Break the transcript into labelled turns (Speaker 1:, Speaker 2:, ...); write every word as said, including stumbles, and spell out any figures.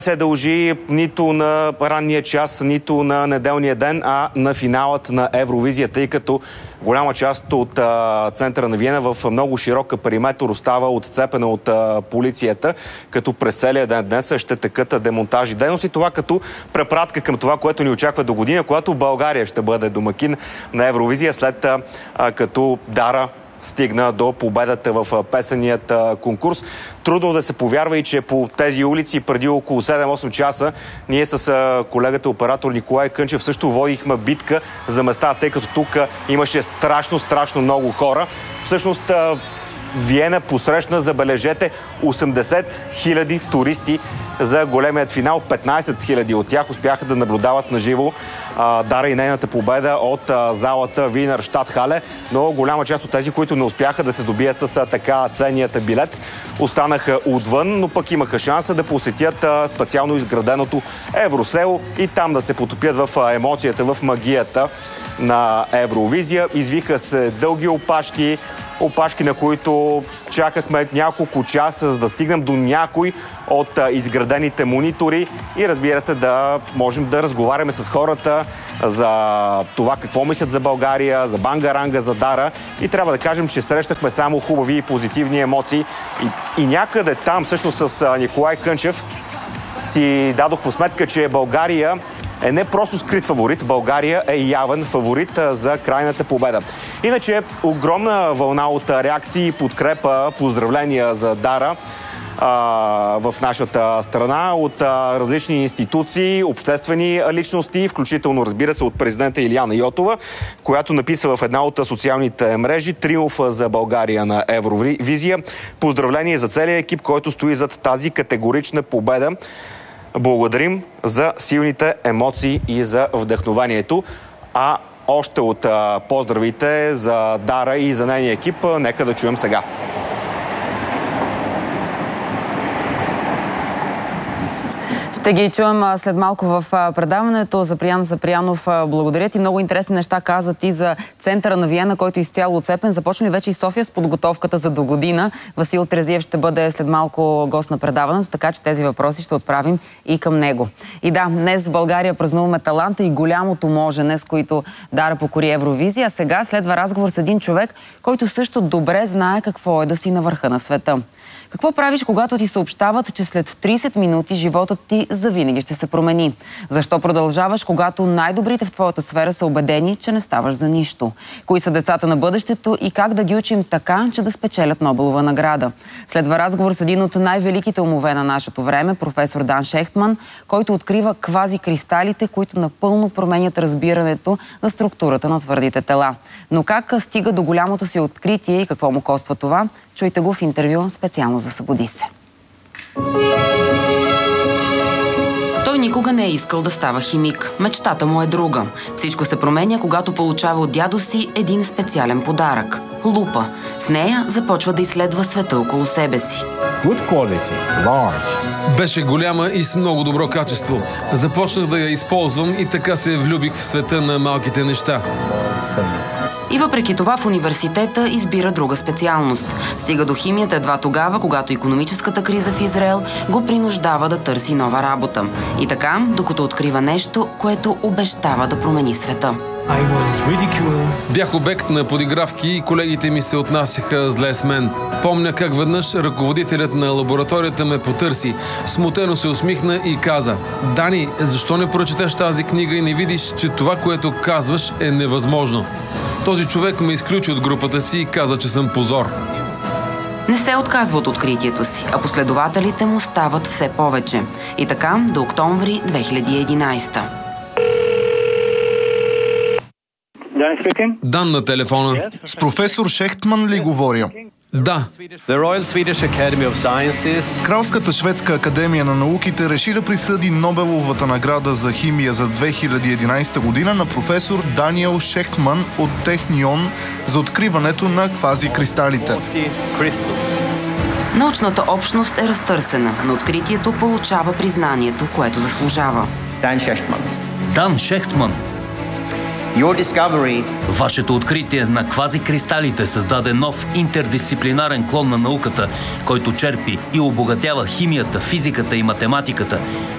Speaker 1: се дължи нито на ранния час, нито на неделния ден, а на финалът на Евровизия, тъй като голяма част от а, центъра на Виена в много широка периметър остава отцепена от а, полицията, като през целия ден днес ще текат демонтажи дейности. Това като препратка към това, което ни очаква до година, когато България ще бъде домакин на Евровизия, след а, а, като Дара стигна до победата в песеният конкурс. Трудно да се повярва и че по тези улици преди около седем-осем часа ние с колегата оператор Николай Кънчев също водихме битка за места, тъй като тук имаше страшно, страшно много хора. Всъщност Виена посрещна, забележете, осемдесет хиляди туристи за големият финал. петнайсет хиляди от тях успяха да наблюдават наживо Дара и нейната победа от а, залата Винер Щатхале, но голяма част от тези, които не успяха да се добият с а, така ценният билет, останаха отвън, но пък имаха шанса да посетят а, специално изграденото Евросело и там да се потопят в а, емоцията, в магията на Евровизия. Извиха се дълги опашки, опашки, на които чакахме няколко часа, за да стигнем до някой от а, изградените монитори и разбира се да можем да разговаряме с хората за това какво мислят за България, за Бангаранга, за Дара и трябва да кажем, че срещахме само хубави и позитивни емоции и, и някъде там всъщност с а, Николай Кънчев си дадохме сметка, че България е не просто скрит фаворит, България е явен фаворит за крайната победа. Иначе огромна вълна от реакции и подкрепа, поздравления за Дара а, в нашата страна от а, различни институции, обществени личности, включително разбира се от президента Илияна Йотова, която написа в една от социалните мрежи: триумф за България на Евровизия. Поздравление за целия екип, който стои зад тази категорична победа. Благодарим за силните емоции и за вдъхновението. А още от а, поздравите за Дара и за нейния екип, нека да чуем сега.
Speaker 2: Ще ги чуем след малко в предаването. Заприян Заприянов, благодаря ти. Много интересни неща каза ти за центъра на Виена, който е изцяло отцепен. Започна ли вече и София с подготовката за до година? Васил Терзиев ще бъде след малко гост на предаването, така че тези въпроси ще отправим и към него. И да, днес в България празнуваме таланта и голямото можене, с които Дара покори Евровизия. А сега следва разговор с един човек, който също добре знае какво е да си на върха на света. Какво правиш, когато ти съобщават, че след трийсет минути животът ти завинаги ще се промени? Защо продължаваш, когато най-добрите в твоята сфера са убедени, че не ставаш за нищо? Кои са децата на бъдещето и как да ги учим така, че да спечелят Нобелова награда? Следва разговор с един от най-великите умове на нашето време, професор Дан Шехтман, който открива квазикристалите, които напълно променят разбирането за структурата на твърдите тела. Но как стига до голямото си откритие и какво му коства това? Чуйте го в интервю специално за Събуди се. Той никога не е искал да става химик. Мечтата му е друга. Всичко се променя, когато получава от дядо си един специален подарък – лупа. С нея започва да изследва света около себе си.
Speaker 3: Good quality, large.
Speaker 4: Беше голяма и с много добро качество. Започнах да я използвам и така се влюбих в света на малките неща.
Speaker 2: И въпреки това в университета избира друга специалност. Стига до химията едва тогава, когато икономическата криза в Израел го принуждава да търси нова работа. И така, докато открива нещо, което обещава да промени света.
Speaker 4: Бях обект на подигравки и колегите ми се отнасяха зле с мен. Помня как веднъж ръководителят на лабораторията ме потърси. Смутено се усмихна и каза: „Дани, защо не прочетеш тази книга и не видиш, че това, което казваш, е невъзможно?“ Този човек ме изключи от групата си и каза, че съм позор.
Speaker 2: Не се отказва от откритието си, а последователите му стават все повече. И така до октомври две хиляди и единайсета.
Speaker 4: Дан на телефона.
Speaker 5: С професор Шехтман ли говоря?
Speaker 4: Да.
Speaker 5: Кралската шведска академия на науките реши да присъди Нобеловата награда за химия за две хиляди и единайсета година на професор Даниел Шехтман от Технион за откриването на квазикристалите.
Speaker 2: Научната общност е разтърсена, но откритието получава признанието, което заслужава.
Speaker 6: Дан Шехтман.
Speaker 7: Дан Шехтман.
Speaker 6: Your discovery...
Speaker 7: Вашето откритие на квазикристалите създаде нов интердисциплинарен клон на науката, който черпи и обогатява химията, физиката и математиката.